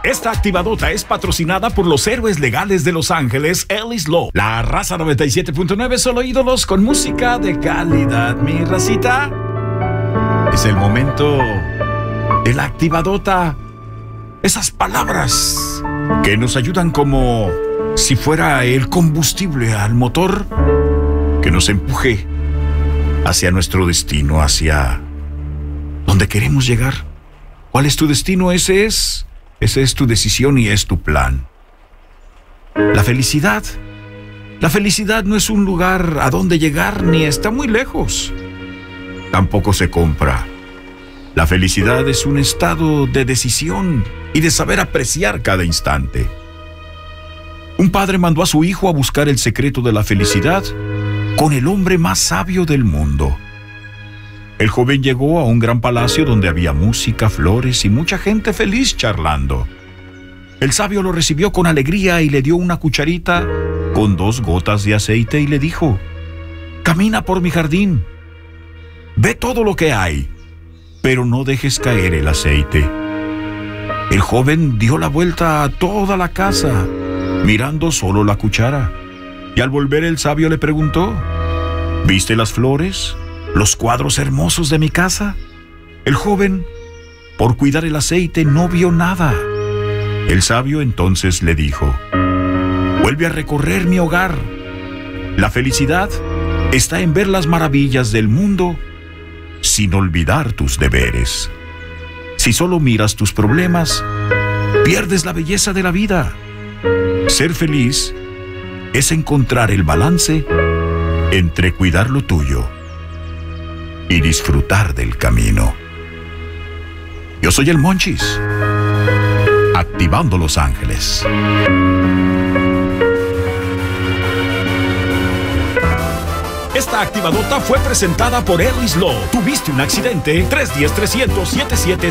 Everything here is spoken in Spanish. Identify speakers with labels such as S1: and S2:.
S1: Esta activadota es patrocinada por los héroes legales de Los Ángeles, Ellis Law. La raza 97.9, solo ídolos con música de calidad. Mi racita, es el momento de la activadota. Esas palabras que nos ayudan como si fuera el combustible al motor que nos empuje hacia nuestro destino, hacia donde queremos llegar. ¿Cuál es tu destino? Ese es tu decisión y es tu plan. La felicidad no es un lugar a donde llegar ni está muy lejos. Tampoco se compra. La felicidad es un estado de decisión y de saber apreciar cada instante. Un padre mandó a su hijo a buscar el secreto de la felicidad con el hombre más sabio del mundo. El joven llegó a un gran palacio donde había música, flores y mucha gente feliz charlando. El sabio lo recibió con alegría y le dio una cucharita con 2 gotas de aceite y le dijo: camina por mi jardín, ve todo lo que hay, pero no dejes caer el aceite. El joven dio la vuelta a toda la casa, mirando solo la cuchara, y al volver el sabio le preguntó: ¿viste las flores? ¿Los cuadros hermosos de mi casa? El joven, por cuidar el aceite, no vio nada. El sabio entonces le dijo: vuelve a recorrer mi hogar. La felicidad está en ver las maravillas del mundo sin olvidar tus deberes. Si solo miras tus problemas, pierdes la belleza de la vida. Ser feliz es encontrar el balance entre cuidar lo tuyo y disfrutar del camino. Yo soy el Monchis, activando Los Ángeles. Esta activadota fue presentada por Ellis Law. ¿Tuviste un accidente? 310-300-7777.